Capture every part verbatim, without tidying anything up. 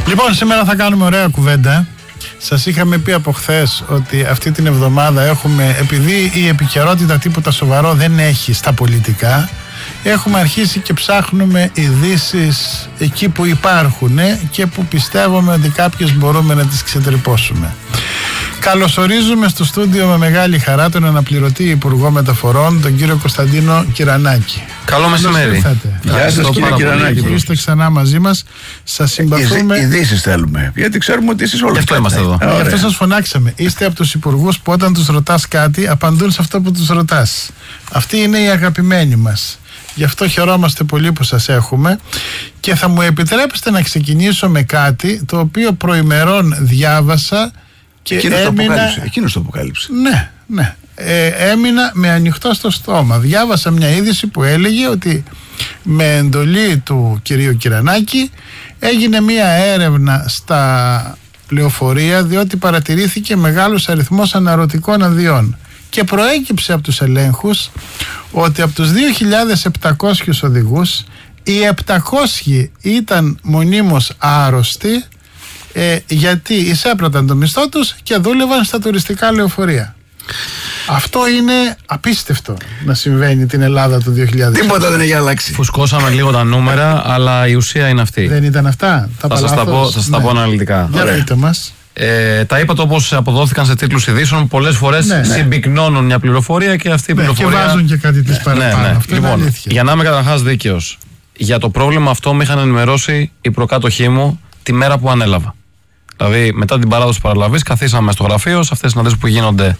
Λοιπόν, σήμερα θα κάνουμε ωραία κουβέντα. Σας είχαμε πει από χθες ότι αυτή την εβδομάδα έχουμε, επειδή η επικαιρότητα τίποτα σοβαρό δεν έχει στα πολιτικά, έχουμε αρχίσει και ψάχνουμε ειδήσεις εκεί που υπάρχουν και που πιστεύουμε ότι κάποιες μπορούμε να τις ξετρυπώσουμε. Καλωσορίζουμε στο στούντιο με μεγάλη χαρά τον αναπληρωτή Υπουργό Μεταφορών, τον κύριο Κωνσταντίνο Κυρανάκη. Καλό μεσημέρι. Γεια σας κύριε Κυρανάκη. Είστε ξανά μαζί μας. Σας συμπαθούμε. Ειδήσεις θέλουμε, γιατί ξέρουμε ότι εσείς όλοι αυτό είμαστε εδώ. Γι' αυτό σας φωνάξαμε. Είστε από τους υπουργούς που όταν τους ρωτάς κάτι απαντούν σε αυτό που τους ρωτάς. Αυτή είναι η αγαπημένη μας. Γι' αυτό χαιρόμαστε πολύ που σας έχουμε και θα μου επιτρέψετε να ξεκινήσω με κάτι το οποίο προημερών διάβασα και εκείνος έμεινα... το αποκάλυψε. Εκείνος το αποκάλυψε. Ναι, ναι. Ε, έμεινα με ανοιχτό στο στόμα. Διάβασα μια είδηση που έλεγε ότι με εντολή του κυρίου Κυρανάκη έγινε μια έρευνα στα λεωφορεία διότι παρατηρήθηκε μεγάλος αριθμός αναρωτικών αδειών και προέκυψε από τους ελέγχους ότι από τους δύο χιλιάδες επτακόσιους οδηγούς οι επτακόσιοι ήταν μονίμως άρρωστοι ε, γιατί εισέπραταν το μισθό τους και δούλευαν στα τουριστικά λεωφορεία. Αυτό είναι απίστευτο να συμβαίνει την Ελλάδα του δύο χιλιάδες. Τίποτα δεν έχει αλλάξει. Φουσκώσαμε λίγο τα νούμερα, αλλά η ουσία είναι αυτή. Δεν ήταν αυτά. Τα θα σας τα πω, θα σας ναι. τα πω αναλυτικά. Για πείτε μας. Ε, τα είπατε όπως αποδόθηκαν σε τίτλους ειδήσεων. Πολλές φορές ναι, ναι. συμπυκνώνουν μια πληροφορία και αυτή η ναι, πληροφορία. Και βάζουν και κάτι της παραπάνω. Ναι, ναι. Αυτό λοιπόν, είναι αλήθεια. Για να είμαι καταρχάς δίκαιος, για το πρόβλημα αυτό με είχαν ενημερώσει οι προκάτοχοί μου τη μέρα που ανέλαβα. Δηλαδή, μετά την παράδοση παραλαβής, καθίσαμε στο γραφείο σε αυτές τις συναντήσεις που γίνονται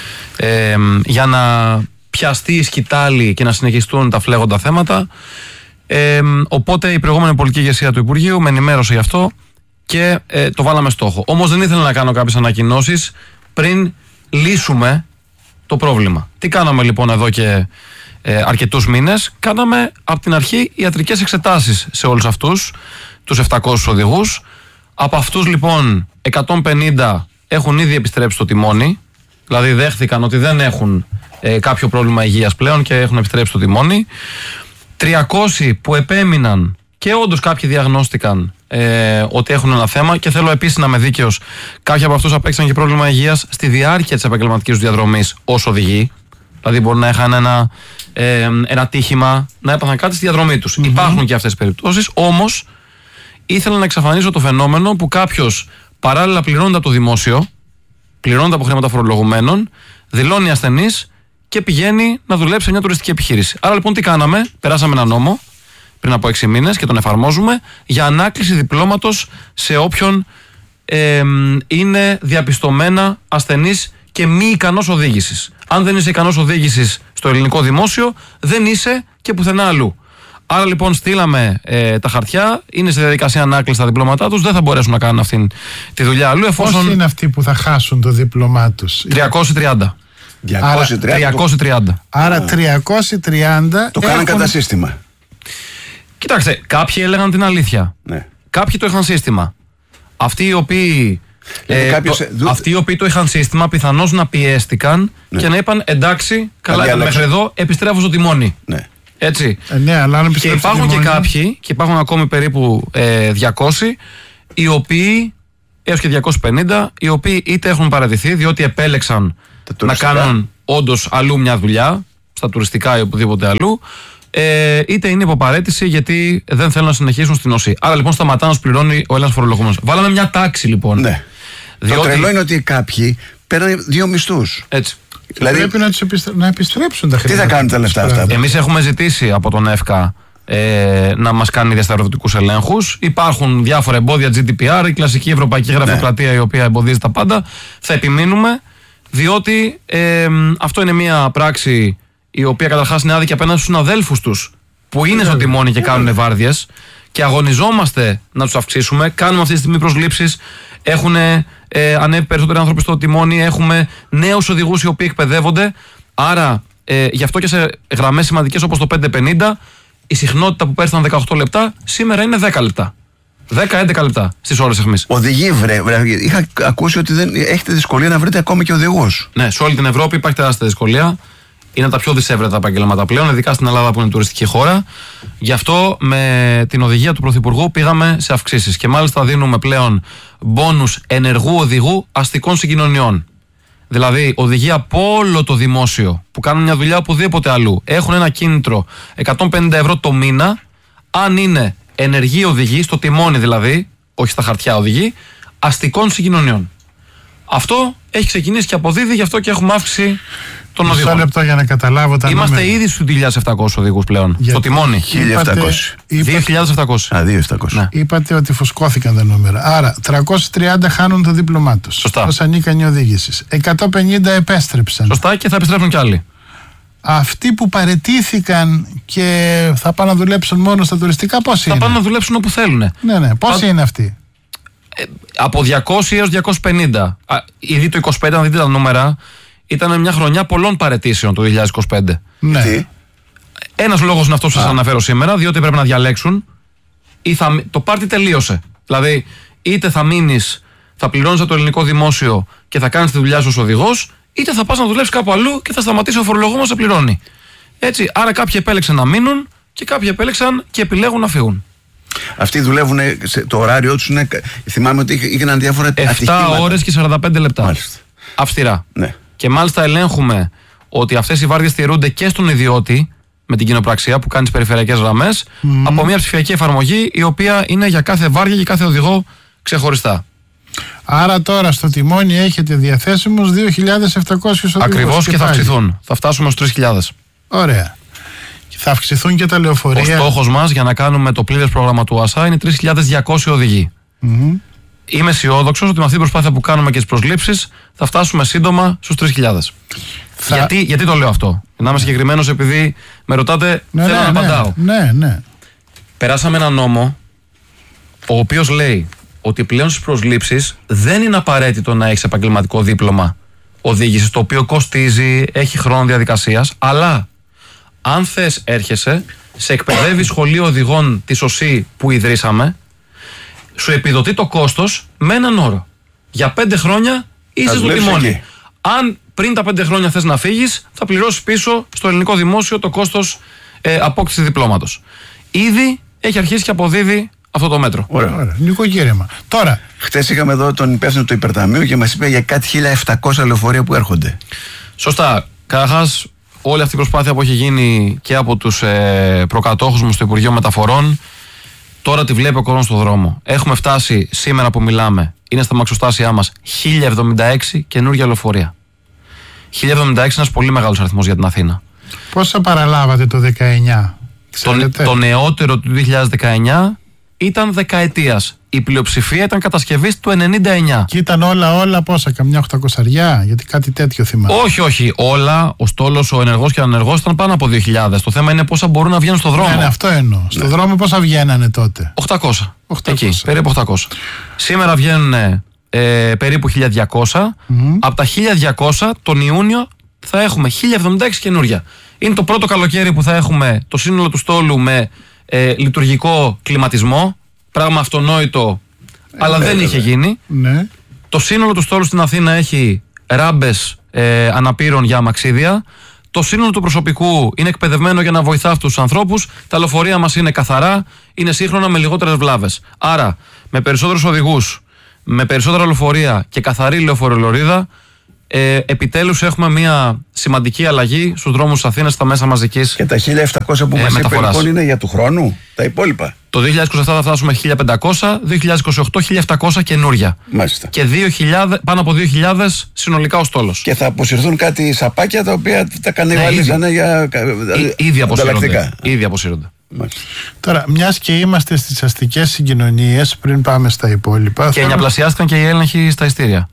ε, για να πιαστεί η σκητάλη και να συνεχιστούν τα φλέγοντα θέματα. Ε, οπότε η προηγούμενη πολιτική ηγεσία του Υπουργείου με ενημέρωσε γι' αυτό και ε, το βάλαμε στόχο. Όμως δεν ήθελα να κάνω κάποιες ανακοινώσεις πριν λύσουμε το πρόβλημα. Τι κάναμε λοιπόν εδώ και ε, αρκετούς μήνες? Κάναμε από την αρχή ιατρικές εξετάσεις σε όλους αυτούς τους επτακόσιους οδηγούς. Από αυτούς λοιπόν εκατόν πενήντα έχουν ήδη επιστρέψει στο τιμόνι, δηλαδή δέχθηκαν ότι δεν έχουν ε, κάποιο πρόβλημα υγείας πλέον και έχουν επιστρέψει στο τιμόνι. τριακόσιοι που επέμειναν και όντως κάποιοι διαγνώστηκαν ε, ότι έχουν ένα θέμα, και θέλω επίσης να είμαι δίκαιος, κάποιοι από αυτούς απέκτησαν και πρόβλημα υγείας στη διάρκεια της επαγγελματικής τους διαδρομής ως οδηγοί. Δηλαδή μπορεί να είχαν ένα, ε, ένα τύχημα, να έπαθαν κάτι στη διαδρομή τους. Mm-hmm. Υπάρχουν και αυτές τις περιπτώσεις, όμως ήθελα να εξαφανίσω το φαινόμενο που κάποιος παράλληλα πληρώνεται από το δημόσιο, πληρώνεται από χρήματα φορολογουμένων, δηλώνει ασθενής και πηγαίνει να δουλέψει σε μια τουριστική επιχείρηση. Άρα λοιπόν τι κάναμε? Περάσαμε ένα νόμο πριν από έξι μήνες και τον εφαρμόζουμε για ανάκληση διπλώματος σε όποιον ε, είναι διαπιστωμένα ασθενής και μη ικανός οδήγησης. Αν δεν είσαι ικανός οδήγησης στο ελληνικό δημόσιο, δεν είσαι και πουθενά αλλού. Άρα λοιπόν στείλαμε ε, τα χαρτιά, είναι σε διαδικασία ανάκληση τα διπλώματά τους, δεν θα μπορέσουν να κάνουν αυτή τη δουλειά αλλού. Εφόσον... Πόσοι είναι αυτοί που θα χάσουν το δίπλωμά τους? τριακόσιοι τριάντα. τριακόσιοι τριάντα. Άρα τριακόσιοι τριάντα το κάνουν κατά σύστημα. Κοιτάξτε, κάποιοι έλεγαν την αλήθεια. Ναι. Κάποιοι το είχαν σύστημα. Αυτοί οι οποίοι, ε, κάποιος... το, δου... αυτοί οι οποίοι το είχαν σύστημα πιθανώς να πιέστηκαν, ναι, και να είπαν εντάξει, καλά ήταν μέχρι εδώ, επιστρέφω στο τιμόνι. Ναι. Έτσι. Ε, ναι, αλλά και υπάρχουν και κάποιοι, και υπάρχουν ακόμη περίπου ε, διακόσιοι, οι οποίοι, έως και διακόσιοι πενήντα, οι οποίοι είτε έχουν παραιτηθεί διότι επέλεξαν να κάνουν όντως αλλού μια δουλειά, στα τουριστικά ή οπουδήποτε αλλού, ε, είτε είναι υποπαρέτηση γιατί δεν θέλουν να συνεχίσουν στην ΟΣΥ. Άρα λοιπόν σταματά να σου πληρώνει ο Έλληνας φορολογούμενος. Βάλαμε μια τάξη λοιπόν. Ναι. Διότι... Το τρελό είναι ότι κάποιοι παίρνουν δύο μισθούς. Έτσι. Δηλαδή... Πρέπει να, τους επιστρέ... να επιστρέψουν τα χρήματα. Τι θα κάνουν τα λεφτά αυτά? Εμείς έχουμε ζητήσει από τον ΕΦΚΑ ε, να μας κάνει διασταυρωτικούς ελέγχους. Υπάρχουν διάφορα εμπόδια, τζι ντι πι αρ, η κλασική ευρωπαϊκή γραφειοκρατία, ναι, η οποία εμποδίζει τα πάντα. Θα επιμείνουμε, διότι ε, αυτό είναι μια πράξη η οποία καταρχάς είναι άδικη απέναντι στους αδέλφους τους που είναι στο τιμόνι και κάνουν βάρδιες, και αγωνιζόμαστε να τους αυξήσουμε. Κάνουμε αυτή τη στιγμή προσλήψεις. Έχουν ε, ανέβει περισσότεροι άνθρωποι στο τιμόνι. Έχουμε νέους οδηγούς οι οποίοι εκπαιδεύονται. Άρα, ε, γι' αυτό και σε γραμμές σημαντικές όπως το πεντακόσια πενήντα, η συχνότητα που πέρσι ήταν δεκαοκτώ λεπτά, σήμερα είναι δέκα λεπτά. δέκα με έντεκα λεπτά στις ώρες αιχμής. Οδηγοί, βρε, βρε. Είχα ακούσει ότι δεν έχετε δυσκολία να βρείτε ακόμη και οδηγούς. Ναι, σε όλη την Ευρώπη υπάρχει τεράστια δυσκολία. Είναι τα πιο δυσέβρετα επαγγέλματα πλέον, ειδικά στην Ελλάδα που είναι τουριστική χώρα. Γι' αυτό με την οδηγία του Πρωθυπουργού πήγαμε σε αυξήσεις. Και μάλιστα δίνουμε πλέον μπόνους ενεργού οδηγού αστικών συγκοινωνιών. Δηλαδή, οδηγεί από όλο το δημόσιο που κάνουν μια δουλειά οπουδήποτε αλλού. Έχουν ένα κίνητρο εκατόν πενήντα ευρώ το μήνα, αν είναι ενεργοί οδηγοί, στο τιμόνι δηλαδή, όχι στα χαρτιά οδηγοί, αστικών συγκοινωνιών. Αυτό έχει ξεκινήσει και αποδίδει, γι' αυτό και έχουμε αύξηση των οδηγών. Μισό λεπτό για να καταλάβω τα Είμαστε νούμερα. ήδη στους δύο χιλιάδες επτακόσιους οδηγούς πλέον. Γιατί στο τιμόνι. χίλια επτακόσιοι. δύο χιλιάδες επτακόσιοι. Α, δύο χιλιάδες επτακόσιοι. Ναι. Είπατε ότι φουσκώθηκαν τα νούμερα. Άρα τριακόσιοι τριάντα χάνουν το δίπλωμά τους. Σωστά. Ως ανίκανοι οδήγησης. εκατόν πενήντα επέστρεψαν. Σωστά, και θα επιστρέψουν κι άλλοι. Αυτοί που παραιτήθηκαν και θα πάνε να δουλέψουν μόνο στα τουριστικά, πόσοι Θα είναι? πάνε να δουλέψουν όπου θέλουν. Ναι, ναι. Πόσοι Θα- είναι αυτοί? Από διακόσιοι έως διακόσιους πενήντα. Α, ήδη το είκοσι πέντε, αν δείτε τα νούμερα, ήταν μια χρονιά πολλών παραιτήσεων το δύο χιλιάδες είκοσι πέντε. Ναι. Τι? Ένας λόγος είναι αυτός που σας αναφέρω σήμερα, διότι πρέπει να διαλέξουν. Ή θα, το πάρτι τελείωσε. Δηλαδή, είτε θα μείνεις, θα πληρώνεις από το ελληνικό δημόσιο και θα κάνεις τη δουλειά σου ως οδηγός, είτε θα πας να δουλέψεις κάπου αλλού και θα σταματήσει ο φορολογούμενος να πληρώνει. Έτσι, άρα κάποιοι επέλεξαν να μείνουν και κάποιοι επέλεξαν και επιλέγουν να φύγουν. Αυτοί δουλεύουν, σε, το ωράριό τους είναι. Θυμάμαι ότι έγιναν διάφορα επτά ατυχήματα. ώρες και σαράντα πέντε λεπτά. Μάλιστα. Αυστηρά. Ναι. Και μάλιστα ελέγχουμε ότι αυτές οι βάρδιες τηρούνται και στον ιδιώτη με την κοινοπραξία που κάνει τις περιφερειακές γραμμές από μια ψηφιακή εφαρμογή η οποία είναι για κάθε βάρδια και κάθε οδηγό ξεχωριστά. Άρα τώρα στο τιμόνι έχετε διαθέσιμους δύο χιλιάδες επτακόσιους οδηγούς. Ακριβώς, και θα πάλι. αυξηθούν. Θα φτάσουμε στους τρεις χιλιάδες. Ωραία. Και θα αυξηθούν και τα Ο λεωφορεία. στόχος μας για να κάνουμε το πλήρες πρόγραμμα του ΟΑΣΑ είναι τρεις χιλιάδες διακόσιοι οδηγοί. Μμμ. Είμαι αισιόδοξος ότι με αυτή την προσπάθεια που κάνουμε και τις προσλήψεις θα φτάσουμε σύντομα στους τρεις χιλιάδες. Θα- Γιατί, γιατί το λέω αυτό? Να είμαι συγκεκριμένος, επειδή με ρωτάτε, Ναι, θέλω ναι, να ναι, απαντάω. ναι, ναι. Περάσαμε ένα νόμο ο οποίος λέει ότι πλέον στις προσλήψεις δεν είναι απαραίτητο να έχεις επαγγελματικό δίπλωμα οδήγησης, το οποίο κοστίζει, έχει χρόνο διαδικασίας, αλλά αν θες έρχεσαι, σε εκπαιδεύει σχολείο οδηγών της ΟΣΥ που ιδρύσαμε, σου επιδοτεί το κόστος με έναν όρο. Για πέντε χρόνια είσαι Θα στο δουλέψεις τιμόνι. εκεί. Αν πριν τα πέντε χρόνια θες να φύγεις, θα πληρώσεις πίσω στο ελληνικό δημόσιο το κόστος ε, απόκτησης διπλώματος. Ήδη έχει αρχίσει και αποδίδει αυτό το μέτρο. Ωραία. Ωραία. Νοικοκύρεμα. Τώρα, Χτες είχαμε εδώ τον υπεύθυνο του υπερταμείου και μας είπε για κάτι χίλια επτακόσια λεωφορεία που έρχονται. Σωστά. Καταρχάς, όλη αυτή η προσπάθεια που έχει γίνει και από τους ε, προκατόχους μου στο Υπουργείο Μεταφορών, τώρα τη βλέπει ο κόσμος στον δρόμο. Έχουμε φτάσει σήμερα που μιλάμε, είναι στα μαξοστάσια μας, χίλια εβδομήντα έξι καινούργια λεωφορεία. χίλια εβδομήντα έξι είναι ένας πολύ μεγάλος αριθμός για την Αθήνα. πόσα παραλάβατε το δεκαεννιά? Το, Ξέρετε? το νεότερο του δύο χιλιάδες δεκαεννιά ήταν δεκαετίας. Η πλειοψηφία ήταν κατασκευής του ενενήντα εννιά. Και ήταν όλα, όλα πόσα, καμιά οχτακοσαριά, γιατί κάτι τέτοιο θυμάμαι. Όχι, όχι. Όλα, ο στόλος, ο ενεργός και ο ανεργός ήταν πάνω από δύο χιλιάδες. Το θέμα είναι πόσα μπορούν να βγαίνουν στο δρόμο. Ναι, ναι, αυτό εννοώ. Στο δρόμο πόσα βγαίνανε τότε? οκτακόσια. οκτακόσια. Εκεί, περίπου οκτακόσια. Σήμερα βγαίνουν ε, περίπου χίλια διακόσια. Από τα χίλια διακόσια τον Ιούνιο θα έχουμε χίλια εβδομήντα έξι καινούρια. Είναι το πρώτο καλοκαίρι που θα έχουμε το σύνολο του στόλου με ε, λειτουργικό κλιματισμό. Πράγμα αυτονόητο, αλλά δεν είχε γίνει. Ναι. Το σύνολο του στόλου στην Αθήνα έχει ράμπες ε, αναπήρων για αμαξίδια. Το σύνολο του προσωπικού είναι εκπαιδευμένο για να βοηθά αυτούς τους ανθρώπους. Τα λεωφορεία μας είναι καθαρά, είναι σύγχρονα με λιγότερες βλάβες. Άρα, με περισσότερους οδηγούς, με περισσότερα λεωφορεία και καθαρή λεωφορολωρίδα, ε, επιτέλους έχουμε μια σημαντική αλλαγή στους δρόμους της Αθήνας, στα μέσα μαζικής. Και τα χίλια επτακόσια που Ε, μας είπε μεταφοράς. λοιπόν είναι για του χρόνου, τα υπόλοιπα. Το δύο χιλιάδες είκοσι επτά θα φτάσουμε χίλια πεντακόσια, δύο χιλιάδες είκοσι οκτώ χίλια επτακόσια καινούρια. Μάλιστα. Και δύο χιλιάδες, πάνω από δύο χιλιάδες συνολικά ο στόλος. Και θα αποσυρθούν κάτι σαπάκια τα οποία τα κανιβαλίζανε για Ή- Ήδη αποσύρονται. ανταλλακτικά. Ήδη αποσύρονται. Μάλιστα. Τώρα, μιας και είμαστε στις αστικές συγκοινωνίες, πριν πάμε στα υπόλοιπα, Και θέλω- ενιαπλασιάστηκαν και οι έλεγχοι στα ειστήρια.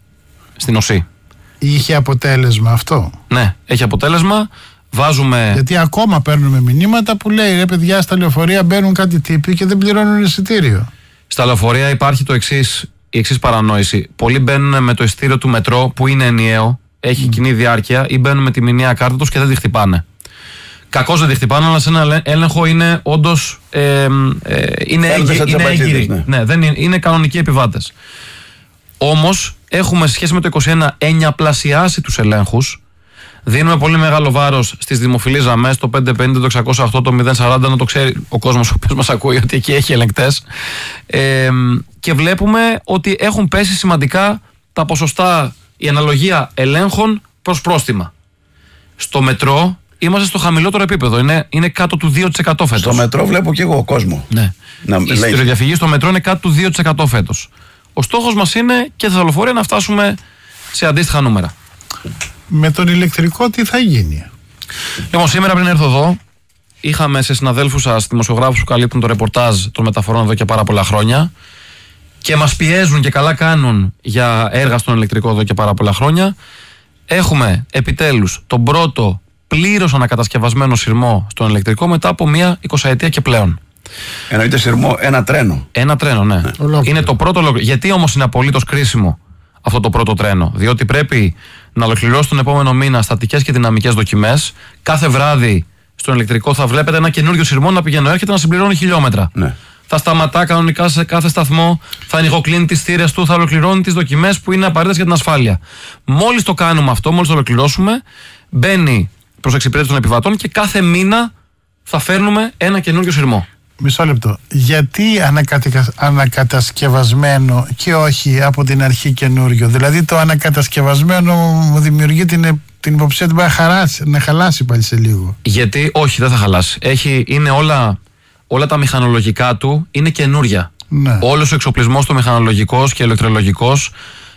Στην ΟΣΥ. είχε αποτέλεσμα αυτό? Ναι, έχει αποτέλεσμα. Βάζουμε. Γιατί ακόμα παίρνουμε μηνύματα που λέει ρε παιδιά, στα λεωφορεία μπαίνουν κάτι τύποι και δεν πληρώνουν εισιτήριο. Στα λεωφορεία υπάρχει το εξής, η εξής παρανόηση. Πολλοί μπαίνουν με το ειστήριο του μετρό που είναι ενιαίο, έχει mm. κοινή διάρκεια, ή μπαίνουν με τη μηνιαία κάρτα τους και δεν τη χτυπάνε. Κακώς δεν τη χτυπάνε, αλλά σε ένα έλεγχο είναι όντως. Ε, ε, είναι Φαίνονται σαν έγκυροι. Είναι, τσαπατσίδες, έγκυροι. ναι. Ναι, δεν είναι, είναι κανονικοί επιβάτες. Όμως έχουμε σε σχέση με το είκοσι ένα ενιαπλασιάσει τους ελέγχους. Δίνουμε πολύ μεγάλο βάρος στις δημοφιλείς γραμμές, το πεντακόσια πενήντα, το εξακόσια οκτώ, το μηδέν σαράντα, να το ξέρει ο κόσμος ο οποίος μας ακούει ότι εκεί έχει ελεγκτές. Ε, και βλέπουμε ότι έχουν πέσει σημαντικά τα ποσοστά, η αναλογία ελέγχων προς πρόστιμα. Στο μετρό είμαστε στο χαμηλότερο επίπεδο. Είναι, είναι κάτω του δύο τοις εκατό φέτος. Στο μετρό βλέπω και εγώ κόσμο. Ναι. Να, η στηριοδιαφυγή στο μετρό είναι κάτω του δύο τοις εκατό φέτος. Ο στόχος μας είναι και στα λεωφορεία να φτάσουμε σε αντίστοιχα νούμερα. Με τον ηλεκτρικό τι θα γίνει? Λοιπόν, σήμερα πριν έρθω εδώ, είχαμε σε συναδέλφους σας, δημοσιογράφους που καλύπτουν το ρεπορτάζ των μεταφορών εδώ και πάρα πολλά χρόνια και μας πιέζουν και καλά κάνουν για έργα στον ηλεκτρικό εδώ και πάρα πολλά χρόνια. Έχουμε επιτέλους τον πρώτο πλήρως ανακατασκευασμένο σειρμό στον ηλεκτρικό μετά από μια εικοσαετία και πλέον. Εννοείται σειρμό, ένα τρένο. Ένα τρένο, ναι. Ολόκληρο. Είναι το πρώτο ολόκληρο. Γιατί όμως είναι απολύτως κρίσιμο αυτό το πρώτο τρένο? Διότι πρέπει να ολοκληρώσει τον επόμενο μήνα στατικές και δυναμικές δοκιμές. Κάθε βράδυ στον ηλεκτρικό θα βλέπετε ένα καινούριο σειρμό να πηγαίνει, έρχεται να συμπληρώνει χιλιόμετρα. Ναι. Θα σταματά κανονικά σε κάθε σταθμό, θα ανοιγοκλίνει τις θύρες του, θα ολοκληρώνει τις δοκιμές που είναι απαραίτητες για την ασφάλεια. Μόλις το κάνουμε αυτό, μόλις το ολοκληρώσουμε, μπαίνει προς εξυπηρέτηση των επιβατών και κάθε μήνα θα φέρνουμε ένα καινούριο σειρμό. Μισό λεπτό. Γιατί ανακατεκα... ανακατασκευασμένο και όχι από την αρχή καινούριο? Δηλαδή το ανακατασκευασμένο μου δημιουργεί την, την υποψία ότι μπορεί να, χαράσει, να χαλάσει πάλι σε λίγο. Γιατί όχι, δεν θα χαλάσει. Έχει, είναι όλα, όλα τα μηχανολογικά του είναι καινούρια. Ναι. Όλος ο εξοπλισμός του μηχανολογικός και ηλεκτρολογικός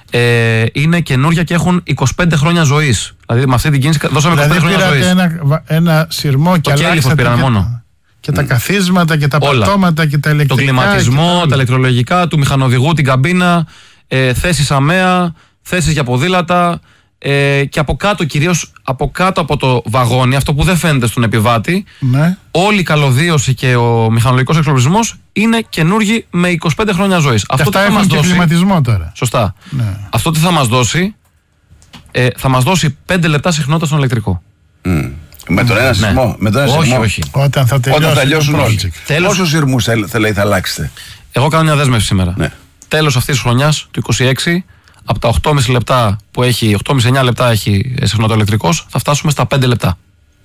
ε, είναι καινούρια και έχουν είκοσι πέντε χρόνια ζωής. Δηλαδή με αυτή την κίνηση δώσαμε δηλαδή, είκοσι πέντε χρόνια ζωής. Ένα, ένα σειρμό και αλλάξατε πήραν και, μόνο. και τα καθίσματα και τα πατώματα και τα ηλεκτρικά. Το κλιματισμό, τα, τα ηλεκτρολογικά, του μηχανοδηγού, την καμπίνα, ε, θέσεις αμαία, θέσεις για ποδήλατα ε, και από κάτω, κυρίως από κάτω από το βαγόνι, αυτό που δεν φαίνεται στον επιβάτη, ναι. Όλη η καλωδίωση και ο μηχανολογικός εξοπλισμός είναι καινούργιοι με είκοσι πέντε χρόνια ζωής. Αυτό τι θα μας δώσει? Κλιματισμό τώρα. Σωστά. Ναι. Αυτό τι θα μας δώσει? Ε, θα μας δώσει πέντε λεπτά συχνότητα στον ηλεκτρικό. Mm. Με τον ένα ναι. σειρμό. Με τον ένα όχι, σειρμό. όχι. Όταν θα τελειώσει, Όταν τελειώσουν όλοι. Τέλος... Πόσους σειρμούς θα, θα, θα αλλάξετε? Εγώ κάνω μια δέσμευση σήμερα. Ναι. Τέλος αυτής της χρονιάς, του είκοσι έξι, από τα οκτώ κόμμα πέντε λεπτά που έχει, οκτώ κόμμα πέντε εννιά λεπτά έχει συχνότητα ηλεκτρικός, θα φτάσουμε στα πέντε λεπτά.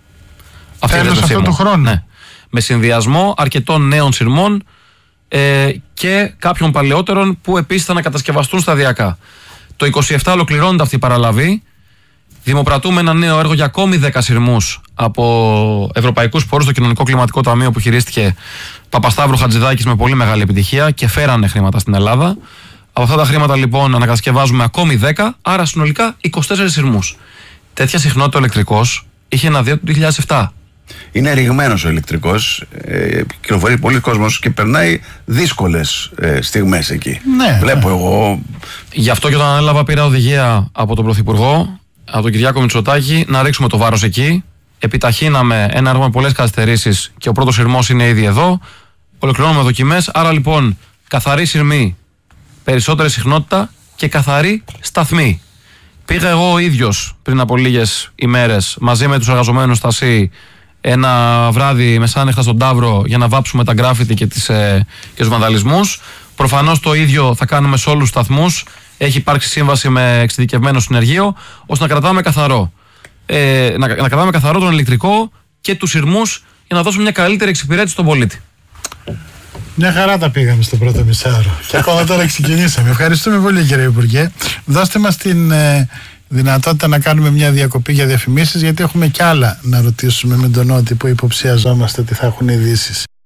Τέλος αυτού του χρόνου. Ναι. Με συνδυασμό αρκετών νέων σειρμών ε, και κάποιων παλαιότερων που επίσης θα ανακατασκευαστούν σταδιακά. Το είκοσι επτά ολοκληρώνεται αυτή η παραλαβή. Δημοπρατούμε ένα νέο έργο για ακόμη δέκα σειρμούς από ευρωπαϊκούς πόρους στο Κοινωνικό Κλιματικό Ταμείο που χειρίστηκε Παπασταύρου Χατζηδάκης με πολύ μεγάλη επιτυχία και φέρανε χρήματα στην Ελλάδα. Από αυτά τα χρήματα λοιπόν ανακατασκευάζουμε ακόμη δέκα, άρα συνολικά είκοσι τέσσερις σειρμούς. Τέτοια συχνότητα ο ηλεκτρικός είχε να δει το δύο χιλιάδες επτά. Είναι ρηγμένος ο ηλεκτρικός, ε, κυκλοφορεί πολλοί κόσμος και περνάει δύσκολες ε, στιγμές εκεί. Ναι, Βλέπω ναι. εγώ. Γι' αυτό και όταν ανέλαβα πήρα οδηγία από τον Πρωθυπουργό, από τον Κυριάκο Μητσοτάκη, να ρίξουμε το βάρος εκεί. Επιταχύναμε ένα έργο με πολλές καθυστερήσεις και ο πρώτος σειρμός είναι ήδη εδώ. Ολοκληρώνουμε δοκιμές. Άρα λοιπόν, καθαρή σειρμή, περισσότερη συχνότητα και καθαρή σταθμή. Πήγα εγώ ο ίδιος πριν από λίγες ημέρες μαζί με τους εργαζομένους στα ΣΥ ένα βράδυ μεσάνυχτα στον Ταύρο για να βάψουμε τα γκράφιτι και, τις, ε, και τους βανδαλισμούς. Προφανώς το ίδιο θα κάνουμε σε όλους τους σταθμούς. Έχει υπάρξει σύμβαση με εξειδικευμένο συνεργείο ώστε να κρατάμε καθαρό. Ε, να, να κρατάμε καθαρό τον ηλεκτρικό και τους σειρμούς για να δώσουμε μια καλύτερη εξυπηρέτηση στον πολίτη. Μια χαρά τα πήγαμε στο πρώτο μισάωρο. Και ακόμα τώρα ξεκινήσαμε. Ευχαριστούμε πολύ, κύριε Υπουργέ. Δώστε μας την ε, δυνατότητα να κάνουμε μια διακοπή για διαφημίσεις, γιατί έχουμε κι άλλα να ρωτήσουμε με τον Νότι που υποψιαζόμαστε ότι θα έχουν ειδήσεις.